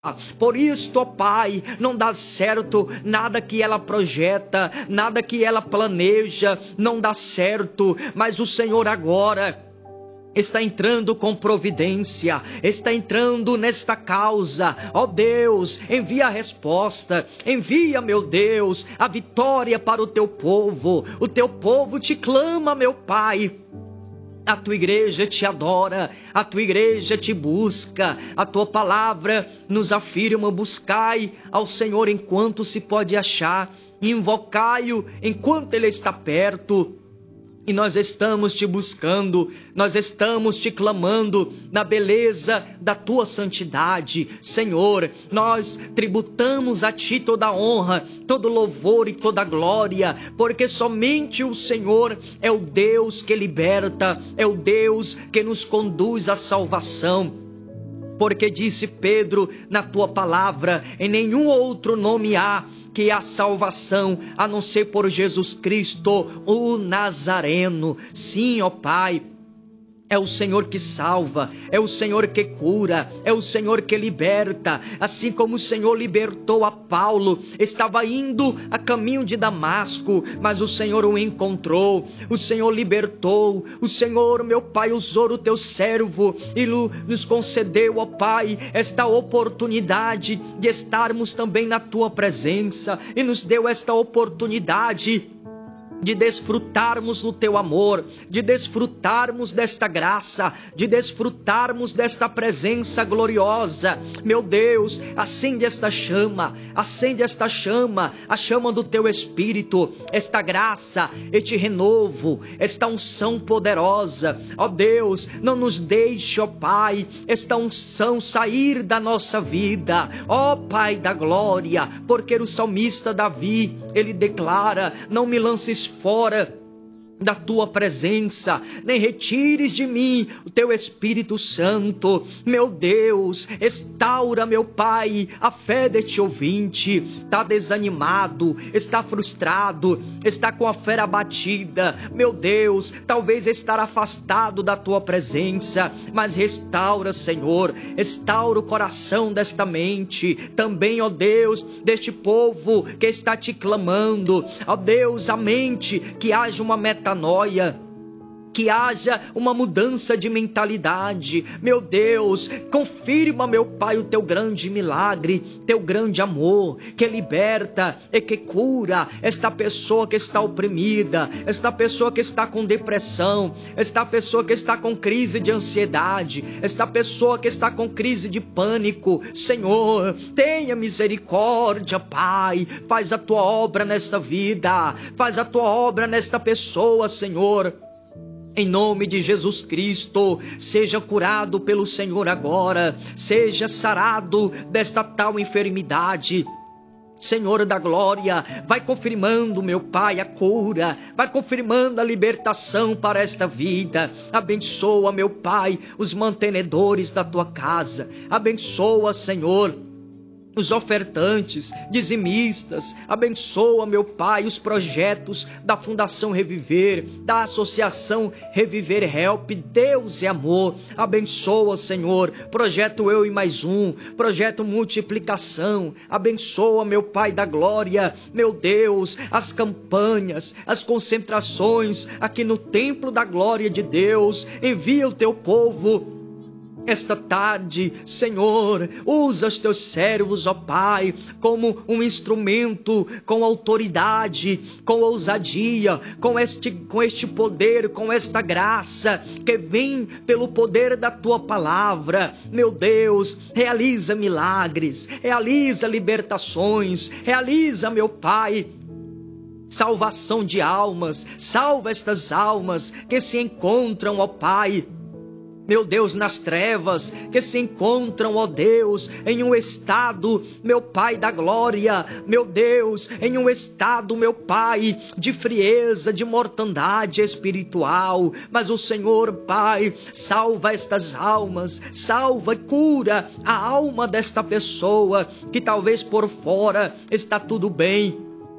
Por isto, ó Pai, não dá certo nada que ela projeta, nada que ela planeja, não dá certo, mas o Senhor agora está entrando com providência, está entrando nesta causa. Ó Deus, envia a resposta, envia, meu Deus, a vitória para o teu povo te clama, meu Pai. A tua igreja te adora, a tua igreja te busca, a tua palavra nos afirma: buscai ao Senhor enquanto se pode achar, invocai-o enquanto Ele está perto. E nós estamos te buscando, nós estamos te clamando na beleza da tua santidade. Senhor, nós tributamos a ti toda a honra, todo louvor e toda a glória, porque somente o Senhor é o Deus que liberta, é o Deus que nos conduz à salvação. Porque disse Pedro na tua palavra: em nenhum outro nome há que a salvação, a não ser por Jesus Cristo, o Nazareno. Sim, ó Pai, é o Senhor que salva, é o Senhor que cura, é o Senhor que liberta. Assim como o Senhor libertou a Paulo, estava indo a caminho de Damasco, mas o Senhor o encontrou, o Senhor libertou, o Senhor, meu Pai, usou o teu servo e nos concedeu, ó Pai, esta oportunidade de estarmos também na tua presença, e nos deu esta oportunidade de desfrutarmos do teu amor, de desfrutarmos desta graça, de desfrutarmos desta presença gloriosa. Meu Deus, acende esta chama, a chama do teu Espírito, esta graça, este renovo, esta unção poderosa. Ó Deus, não nos deixe, ó Pai, esta unção sair da nossa vida, ó Pai da glória, porque o salmista Davi, ele declara: não me lances fora da tua presença, nem retires de mim o teu Espírito Santo. Meu Deus, restaura, meu Pai, a fé deste ouvinte. Está desanimado, está frustrado, está com a fé abatida. Meu Deus, talvez estar afastado da tua presença, mas restaura, Senhor, restaura o coração desta mente, também, ó Deus, deste povo que está te clamando. Ó Deus, a mente, que haja uma metanoia, que haja uma mudança de mentalidade. Meu Deus, confirma, meu Pai, o teu grande milagre, teu grande amor, que liberta e que cura esta pessoa que está oprimida, esta pessoa que está com depressão, esta pessoa que está com crise de ansiedade, esta pessoa que está com crise de pânico. Senhor, tenha misericórdia, Pai, faz a tua obra nesta vida, faz a tua obra nesta pessoa, Senhor. Em nome de Jesus Cristo, seja curado pelo Senhor agora, seja sarado desta tal enfermidade. Senhor da glória, vai confirmando, meu Pai, a cura, vai confirmando a libertação para esta vida. Abençoa, meu Pai, os mantenedores da tua casa, abençoa, Senhor, os ofertantes, dizimistas. Abençoa, meu Pai, os projetos da Fundação Reviver, da Associação Reviver Help. Deus é amor. Abençoa, Senhor, projeto Eu e Mais Um, projeto Multiplicação. Abençoa, meu Pai da glória, meu Deus, as campanhas, as concentrações aqui no templo da glória de Deus. Envia o teu povo esta tarde, Senhor. Usa os teus servos, ó Pai, como um instrumento, com autoridade, com ousadia, com este poder, com esta graça que vem pelo poder da tua palavra. Meu Deus, realiza milagres, realiza libertações, realiza, meu Pai, salvação de almas. Salva estas almas que se encontram, ó Pai, meu Deus, nas trevas, que se encontram, ó Deus, em um estado, meu Pai da glória, meu Deus, em um estado, meu Pai, de frieza, de mortandade espiritual. Mas o Senhor, Pai, salva estas almas, salva e cura a alma desta pessoa, que talvez por fora está tudo bem,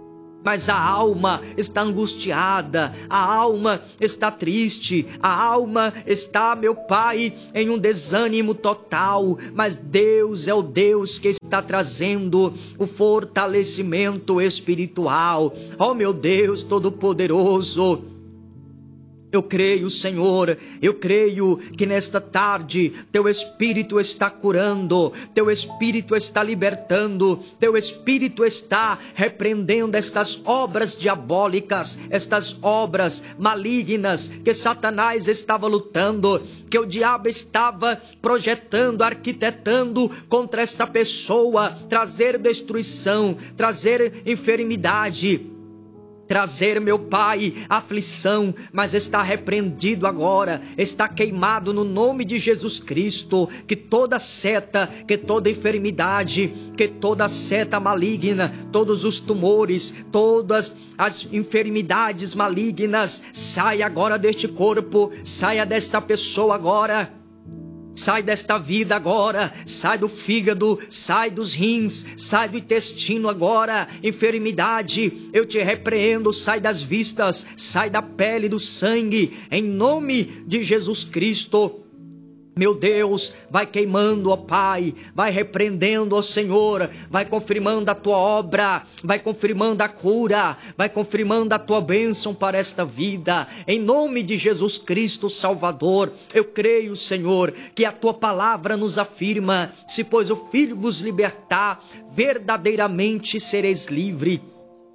mas a alma está angustiada, a alma está triste, a alma está, meu Pai, em um desânimo total, mas Deus é o Deus que está trazendo o fortalecimento espiritual. Oh, meu Deus Todo-Poderoso, eu creio, Senhor, eu creio que nesta tarde Teu Espírito está curando, Teu Espírito está libertando, Teu Espírito está repreendendo estas obras diabólicas, estas obras malignas que Satanás estava lutando, que o diabo estava projetando, arquitetando contra esta pessoa, trazer destruição, trazer enfermidade, trazer, meu Pai, aflição, mas está repreendido agora, está queimado no nome de Jesus Cristo, que toda seta, que toda enfermidade, que toda seta maligna, todos os tumores, todas as enfermidades malignas, saia agora deste corpo, saia desta pessoa agora. Sai desta vida agora, sai do fígado, sai dos rins, sai do intestino agora, enfermidade, eu te repreendo, sai das vistas, sai da pele, do sangue, em nome de Jesus Cristo. Meu Deus, vai queimando, ó Pai, vai repreendendo, ó Senhor, vai confirmando a Tua obra, vai confirmando a cura, vai confirmando a Tua bênção para esta vida, em nome de Jesus Cristo Salvador. Eu creio, Senhor, que a Tua palavra nos afirma, se pois o Filho vos libertar, verdadeiramente sereis livre.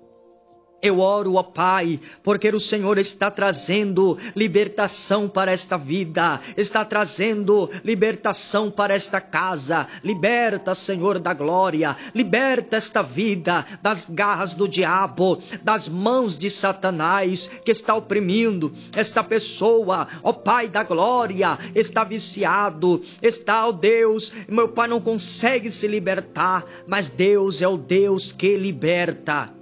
Eu oro, ó Pai, porque o Senhor está trazendo libertação para esta vida, está trazendo libertação para esta casa. Liberta, Senhor da glória, liberta esta vida das garras do diabo, das mãos de Satanás que está oprimindo esta pessoa. Ó Pai da glória, está viciado, está, ó Deus, meu Pai não consegue se libertar, mas Deus é o Deus que liberta.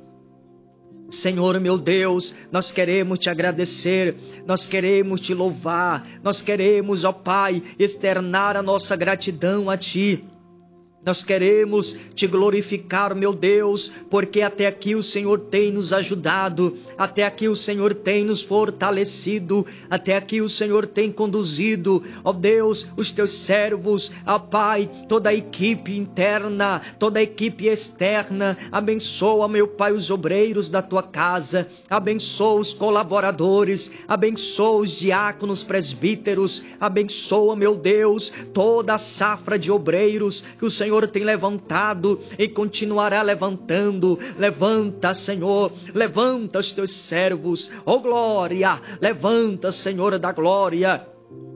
Senhor, meu Deus, nós queremos te agradecer, nós queremos te louvar, nós queremos, ó Pai, externar a nossa gratidão a Ti. Nós queremos te glorificar, meu Deus, porque até aqui o Senhor tem nos ajudado, até aqui o Senhor tem nos fortalecido, até aqui o Senhor tem conduzido, ó Deus, os teus servos, ó Pai, toda a equipe interna, toda a equipe externa. Abençoa, meu Pai, os obreiros da tua casa, abençoa os colaboradores, abençoa os diáconos, presbíteros, abençoa, meu Deus, toda a safra de obreiros que o Senhor tem levantado e continuará levantando. Levanta, Senhor, levanta os teus servos, ó glória, levanta, Senhor da glória.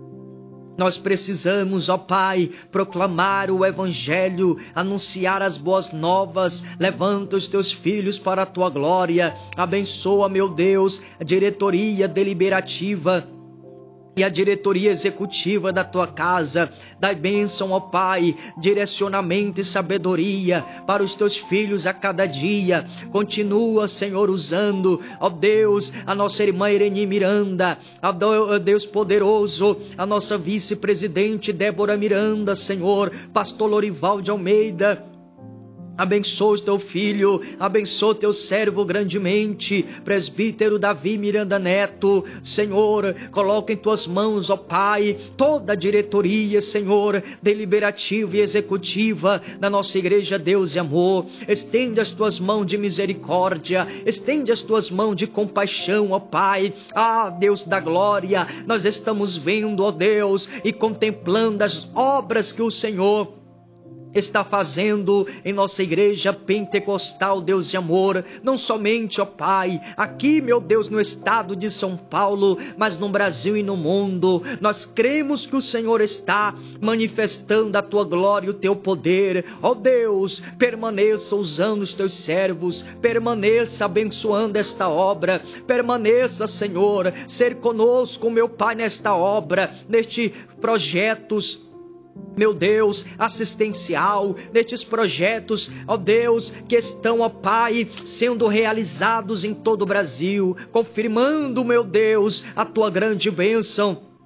Nós precisamos, ó Pai, proclamar o Evangelho, anunciar as boas novas. Levanta os teus filhos para a tua glória. Abençoa, meu Deus, a diretoria deliberativa e a diretoria executiva da tua casa. Dai bênção, ó Pai, direcionamento e sabedoria para os teus filhos a cada dia. Continua, Senhor, usando, ó Deus, a nossa irmã Irene Miranda, ó Deus poderoso, a nossa vice-presidente Débora Miranda, Senhor, pastor Lorival de Almeida. Abençoa o teu filho, abençoa o teu servo grandemente, presbítero Davi Miranda Neto. Senhor, coloca em tuas mãos, ó Pai, toda a diretoria, Senhor, deliberativa e executiva da nossa igreja Deus e Amor. Estende as tuas mãos de misericórdia, estende as tuas mãos de compaixão, ó Pai. Ah, Deus da glória, nós estamos vendo, ó Deus, e contemplando as obras que o Senhor está fazendo em nossa igreja pentecostal, Deus de amor, não somente, ó Pai, aqui, meu Deus, no estado de São Paulo, mas no Brasil e no mundo. Nós cremos que o Senhor está manifestando a tua glória e o teu poder. Ó Deus, permaneça usando os teus servos, permaneça abençoando esta obra, permaneça, Senhor, ser conosco, meu Pai, nesta obra, nestes projetos, meu Deus, assistencial, nestes projetos, ó Deus, que estão, ó Pai, sendo realizados em todo o Brasil, confirmando, meu Deus, a tua grande bênção.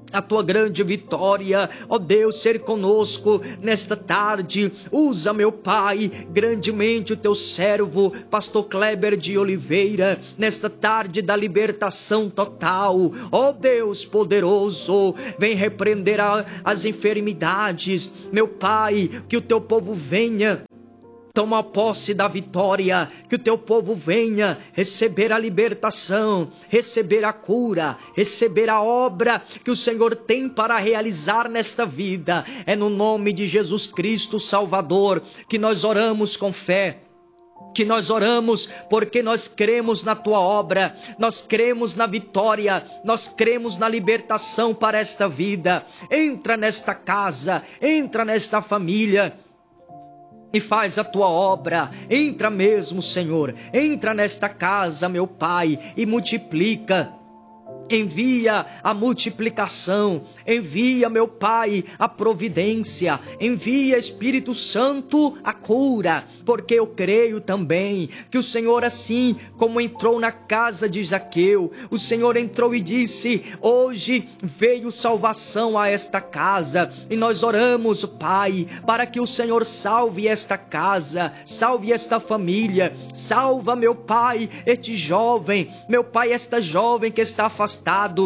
a tua grande vitória, ó Deus, ser conosco nesta tarde. Usa, meu Pai, grandemente o teu servo, pastor Kleber de Oliveira, nesta tarde da libertação total. Ó Deus poderoso, vem repreender as enfermidades, meu Pai, que o teu povo venha toma posse da vitória, que o teu povo venha receber a libertação, receber a cura, receber a obra que o Senhor tem para realizar nesta vida. É no nome de Jesus Cristo Salvador que nós oramos com fé, que nós oramos porque nós cremos na tua obra, nós cremos na vitória, nós cremos na libertação para esta vida. Entra nesta casa, entra nesta família e faz a tua obra. Entra mesmo, Senhor, entra nesta casa, meu Pai, e multiplica. Envia a multiplicação, envia, meu Pai, a providência, envia, Espírito Santo, a cura, porque eu creio também que o Senhor, assim como entrou na casa de Zaqueu, o Senhor entrou e disse: hoje veio salvação a esta casa, e nós oramos, Pai, para que o Senhor salve esta casa, salve esta família, salva, meu Pai, este jovem, meu Pai, esta jovem que está afastada,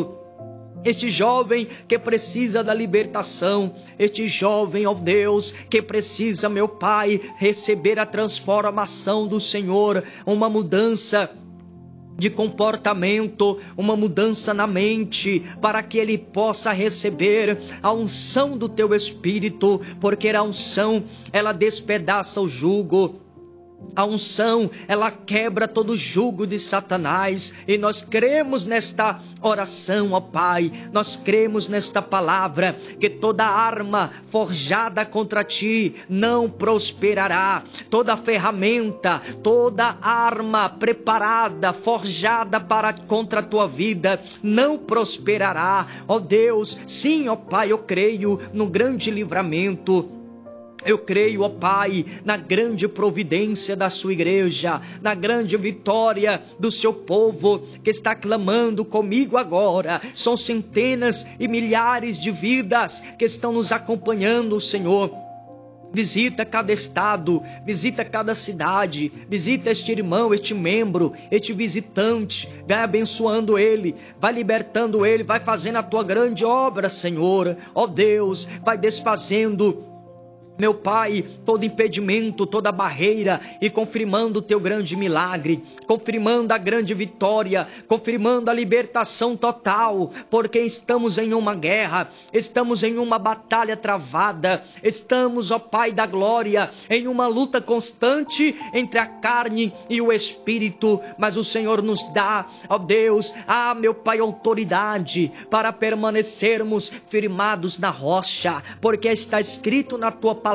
este jovem que precisa da libertação, este jovem, ó Deus, que precisa, meu Pai, receber a transformação do Senhor, uma mudança de comportamento, uma mudança na mente, para que ele possa receber a unção do teu Espírito, porque a unção, ela despedaça o jugo. A unção, ela quebra todo jugo de Satanás, e nós cremos nesta oração, ó Pai, nós cremos nesta palavra, que toda arma forjada contra ti não prosperará, toda ferramenta, toda arma preparada, forjada contra a tua vida, não prosperará, ó Deus. Sim, ó Pai, eu creio no grande livramento. Eu creio, ó Pai, na grande providência da sua igreja, na grande vitória do seu povo que está clamando comigo agora. São centenas e milhares de vidas que estão nos acompanhando, Senhor. Visita cada estado, visita cada cidade, visita este irmão, este membro, este visitante, vai abençoando ele, vai libertando ele, vai fazendo a tua grande obra, Senhor. Ó Deus, vai desfazendo, meu Pai, todo impedimento, toda barreira, e confirmando o teu grande milagre, confirmando a grande vitória, confirmando a libertação total, porque estamos em uma guerra, estamos em uma batalha travada, estamos, ó Pai da glória, em uma luta constante entre a carne e o Espírito, mas o Senhor nos dá, ó Deus, meu Pai, autoridade para permanecermos firmados na rocha, porque está escrito na tua palavra: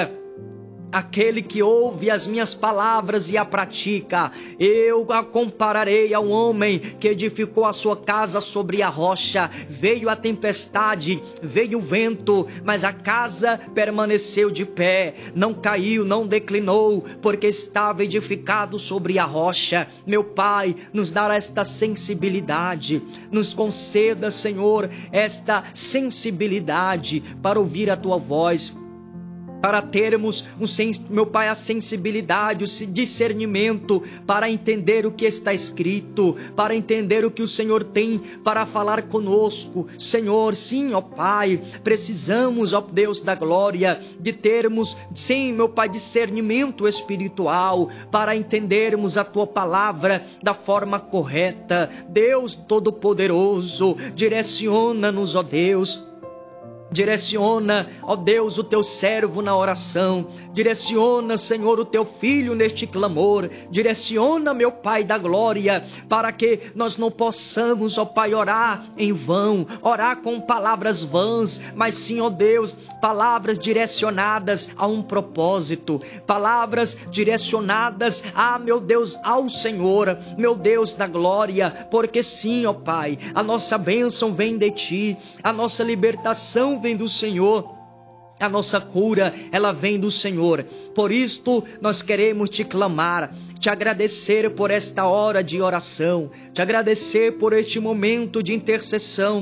aquele que ouve as minhas palavras e a pratica, eu a compararei ao homem que edificou a sua casa sobre a rocha. Veio a tempestade, veio o vento, mas a casa permaneceu de pé, não caiu, não declinou, porque estava edificado sobre a rocha. Meu Pai, nos dá esta sensibilidade, nos conceda, Senhor, esta sensibilidade para ouvir a tua voz, para termos, meu Pai, a sensibilidade, o discernimento para entender o que está escrito, para entender o que o Senhor tem para falar conosco. Senhor, sim, ó Pai, precisamos, ó Deus da glória, de termos, sim, meu Pai, discernimento espiritual para entendermos a tua palavra da forma correta. Deus Todo-Poderoso, direciona-nos, ó Deus. Direciona, ó Deus, o teu servo na oração. Direciona, Senhor, o teu filho neste clamor. Direciona, meu Pai da glória, para que nós não possamos, ó Pai, orar em vão, orar com palavras vãs, mas sim, ó Deus, palavras direcionadas a um propósito, palavras direcionadas meu Deus, ao Senhor, meu Deus da glória, porque sim, ó Pai, a nossa bênção vem de ti, a nossa libertação vem do Senhor, a nossa cura, ela vem do Senhor. Por isto nós queremos te clamar, te agradecer por esta hora de oração, te agradecer por este momento de intercessão,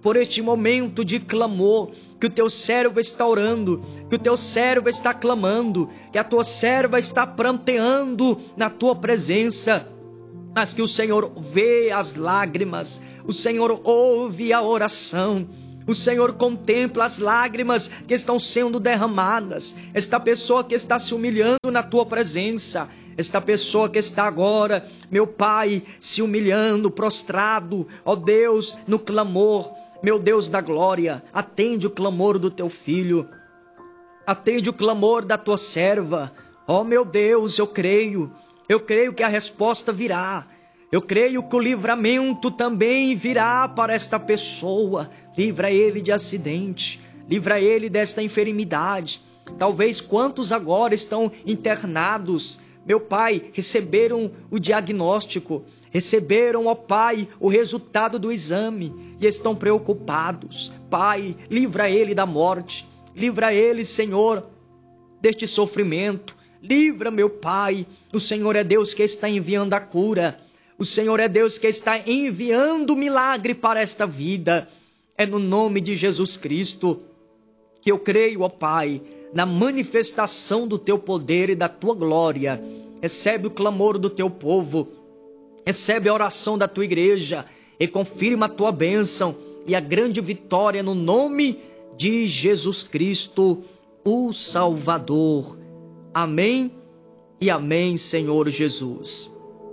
por este momento de clamor, que o teu servo está orando, que o teu servo está clamando, que a tua serva está pranteando na tua presença, mas que o Senhor vê as lágrimas, o Senhor ouve a oração, o Senhor contempla as lágrimas que estão sendo derramadas. Esta pessoa que está se humilhando na tua presença, esta pessoa que está agora, meu Pai, se humilhando, prostrado, ó Deus, no clamor, meu Deus da glória, atende o clamor do teu filho, atende o clamor da tua serva. Ó meu Deus, eu creio que a resposta virá, eu creio que o livramento também virá para esta pessoa. Livra ele de acidente, livra ele desta enfermidade. Talvez quantos agora estão internados, meu Pai, receberam o diagnóstico, receberam, ó Pai, o resultado do exame e estão preocupados. Pai, livra ele da morte, livra ele, Senhor, deste sofrimento. Livra, meu Pai, o Senhor é Deus que está enviando a cura, o Senhor é Deus que está enviando o milagre para esta vida. É no nome de Jesus Cristo que eu creio, ó Pai, na manifestação do teu poder e da tua glória. Recebe o clamor do teu povo, recebe a oração da tua igreja e confirma a tua bênção e a grande vitória no nome de Jesus Cristo, o Salvador. Amém e amém, Senhor Jesus.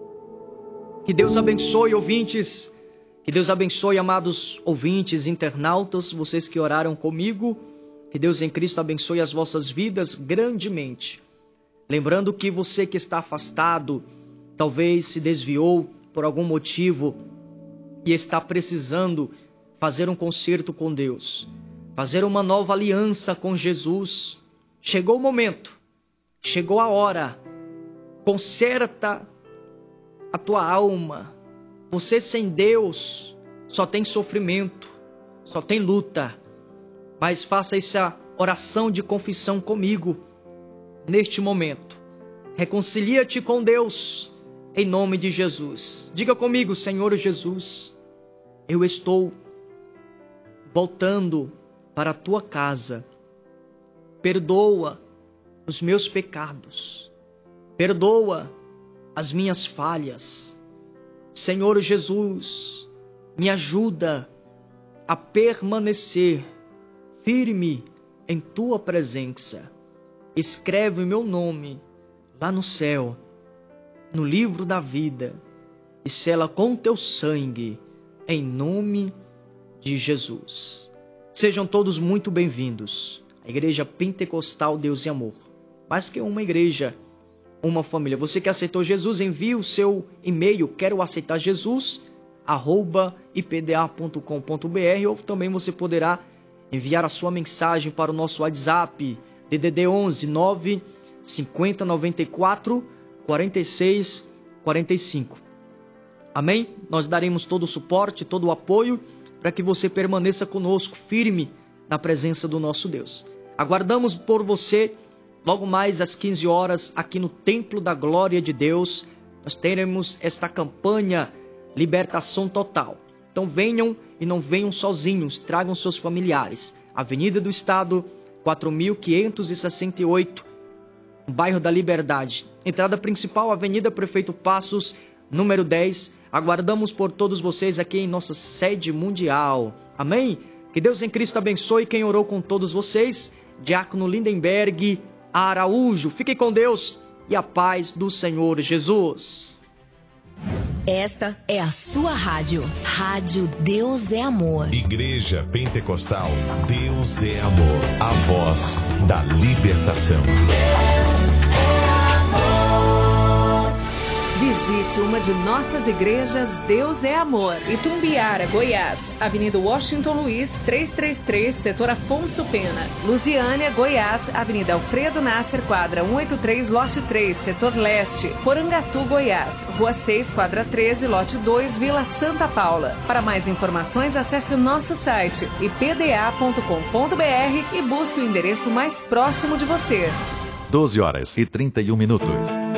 Que Deus abençoe, ouvintes, que Deus abençoe, amados ouvintes, internautas, vocês que oraram comigo. Que Deus em Cristo abençoe as vossas vidas grandemente. Lembrando que você que está afastado, talvez se desviou por algum motivo e está precisando fazer um concerto com Deus, fazer uma nova aliança com Jesus. Chegou o momento, chegou a hora. Conserta a tua alma. Você sem Deus só tem sofrimento, só tem luta. Mas faça essa oração de confissão comigo neste momento. Reconcilia-te com Deus em nome de Jesus. Diga comigo: Senhor Jesus, eu estou voltando para a tua casa. Perdoa os meus pecados. Perdoa as minhas falhas. Senhor Jesus, me ajuda a permanecer firme em tua presença. Escreve o meu nome lá no céu, no livro da vida, e sela com teu sangue, em nome de Jesus. Sejam todos muito bem-vindos à Igreja Pentecostal Deus e Amor. Mais que uma igreja, uma família. Você que aceitou Jesus, envie o seu e-mail, quero aceitar Jesus, @ipda.com.br, ou também você poderá enviar a sua mensagem para o nosso WhatsApp, DDD 11 9 50 94 46 45. Amém? Nós daremos todo o suporte, todo o apoio para que você permaneça conosco, firme na presença do nosso Deus. Aguardamos por você logo mais às 15 horas aqui no Templo da Glória de Deus. Nós teremos esta campanha Libertação Total. Então venham e não venham sozinhos, tragam seus familiares. Avenida do Estado, 4568, bairro da Liberdade. Entrada principal, Avenida Prefeito Passos, número 10. Aguardamos por todos vocês aqui em nossa sede mundial. Amém? Que Deus em Cristo abençoe quem orou com todos vocês. Diácono Lindenberg Araújo. Fiquem com Deus e a paz do Senhor Jesus. Esta é a sua rádio. Rádio Deus é Amor. Igreja Pentecostal Deus é Amor. A voz da libertação. Visite uma de nossas igrejas Deus é Amor. Itumbiara, Goiás, Avenida Washington Luiz, 333, Setor Afonso Pena. Lusiânia, Goiás, Avenida Alfredo Nasser, quadra 183, lote 3, Setor Leste. Porangatu, Goiás, Rua 6, quadra 13, lote 2, Vila Santa Paula. Para mais informações, acesse o nosso site ipda.com.br e busque o endereço mais próximo de você. 12 horas e 31 minutos.